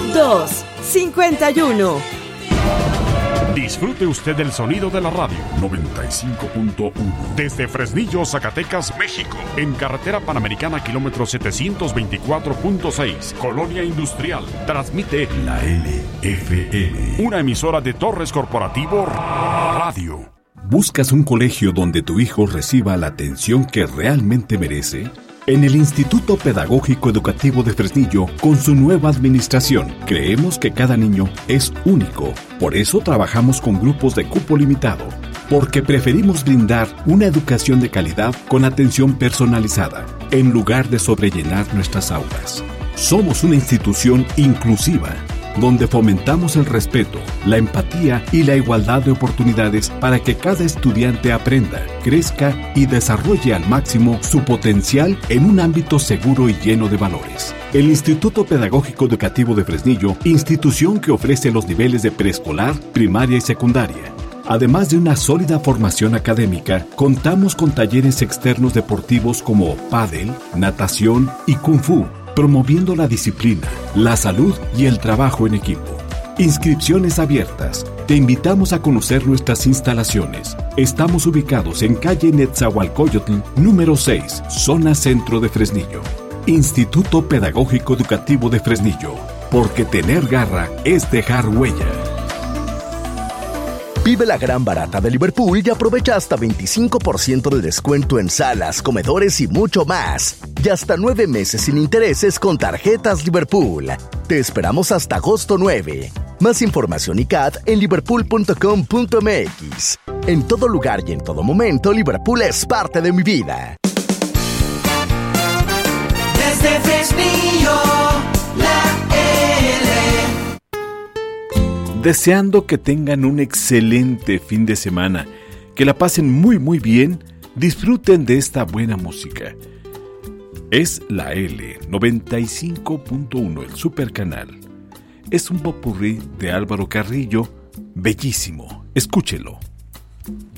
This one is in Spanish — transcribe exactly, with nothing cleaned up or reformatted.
dos cincuenta y uno. Disfrute usted del sonido de la radio noventa y cinco punto uno desde Fresnillo, Zacatecas, México, en carretera panamericana kilómetro setecientos veinticuatro punto seis, Colonia Industrial. Transmite la L F M, una emisora de Torres Corporativo Radio. ¿Buscas un colegio donde tu hijo reciba la atención que realmente merece? En el Instituto Pedagógico Educativo de Fresnillo, con su nueva administración, creemos que cada niño es único. Por eso trabajamos con grupos de cupo limitado, porque preferimos brindar una educación de calidad con atención personalizada, en lugar de sobrellenar nuestras aulas. Somos una institución inclusiva, donde fomentamos el respeto, la empatía y la igualdad de oportunidades para que cada estudiante aprenda, crezca y desarrolle al máximo su potencial en un ámbito seguro y lleno de valores. El Instituto Pedagógico Educativo de Fresnillo, institución que ofrece los niveles de preescolar, primaria y secundaria. Además de una sólida formación académica, contamos con talleres externos deportivos como pádel, natación y kung fu, promoviendo la disciplina, la salud y el trabajo en equipo. Inscripciones abiertas. Te invitamos a conocer nuestras instalaciones. Estamos ubicados en calle Netzahualcóyotl, número seis, zona centro de Fresnillo. Instituto Pedagógico Educativo de Fresnillo, porque tener garra es dejar huella. Vive la gran barata de Liverpool y aprovecha hasta veinticinco por ciento de descuento en salas, comedores y mucho más. Y hasta nueve meses sin intereses con tarjetas Liverpool. Te esperamos hasta agosto nueve. Más información y C A T en liverpool punto com punto m x. En todo lugar y en todo momento, Liverpool es parte de mi vida. Desde Fresnillo, la L. Deseando que tengan un excelente fin de semana, que la pasen muy muy bien, disfruten de esta buena música. Es la L noventa y cinco punto uno, el super canal. Es un popurrí de Álvaro Carrillo, bellísimo, escúchelo.